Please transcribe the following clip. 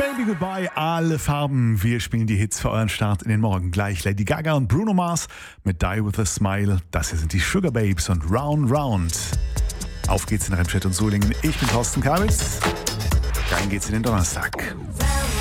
Baby Goodbye, alle Farben. Wir spielen die Hits für euren Start in den Morgen. Gleich Lady Gaga und Bruno Mars mit Die With A Smile. Das hier sind die Sugar Babes und Round Round. Auf geht's in Remscheid und Solingen. Ich bin Thorsten Kabitz. Rein geht's in den Donnerstag.